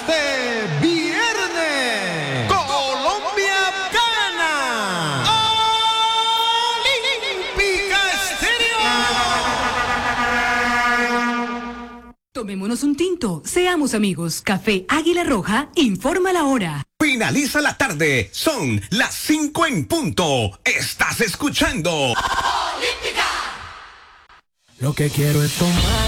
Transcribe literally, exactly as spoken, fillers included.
este viernes. Colombia gana. Olímpica Estéreo. Tomémonos un tinto, seamos amigos. Café Águila Roja informa la hora. Finaliza la tarde, son las cinco en punto. Estás escuchando Olímpica. Lo que quiero es tomar